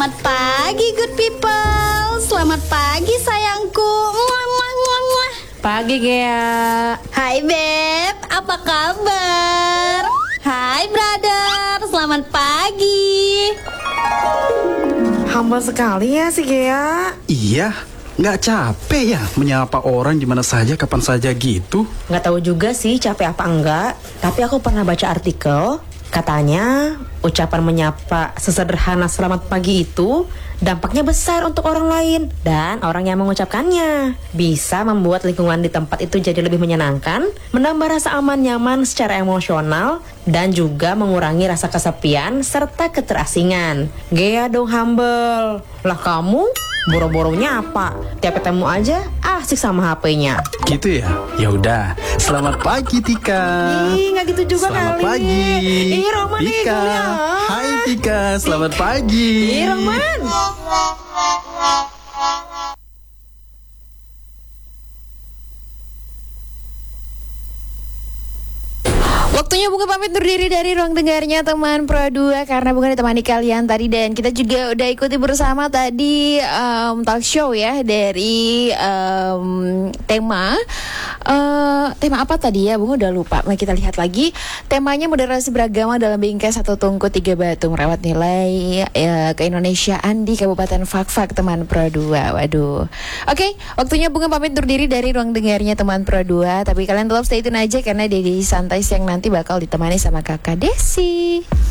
Selamat pagi good people. Selamat pagi sayangku. Muah, muah, muah, muah. Pagi Gea. Hai Beb, apa kabar? Hai brother, selamat pagi. Humble sekali ya si Gea. Iya, nggak capek ya menyapa orang di mana saja, kapan saja gitu? Nggak tahu juga sih capek apa enggak. Tapi aku pernah baca artikel, katanya ucapan menyapa sesederhana selamat pagi itu dampaknya besar untuk orang lain dan orang yang mengucapkannya. Bisa membuat lingkungan di tempat itu jadi lebih menyenangkan, menambah rasa aman nyaman secara emosional, dan juga mengurangi rasa kesepian serta keterasingan. Gea dong humble. Lah kamu boro-boro nyapa, tiap ketemu aja asik sama HP-nya. Gitu ya? Ya udah. Selamat pagi Tika. Ih, nggak gitu juga Selamat kali. pagi. Ih, Roman nih, Tika. kuliah. Hai Tika, selamat pagi. Ih, Roman. Waktunya Bunga pamit undur diri dari ruang dengarnya teman Pro 2 karena Bunga ditemani kalian tadi dan kita juga udah ikuti bersama tadi talk show ya dari tema apa tadi ya Bunga udah lupa. Mari kita lihat lagi. Temanya moderasi beragama dalam bingkai satu tungku tiga batu merawat nilai keindonesiaan di Kabupaten Fakfak teman Pro 2. Waduh. Oke, waktunya Bunga pamit undur diri dari ruang dengarnya teman Pro 2. Tapi kalian tetap stay tune aja karena Dedi Santai siang nanti bakal ditemani sama Kakak Desi.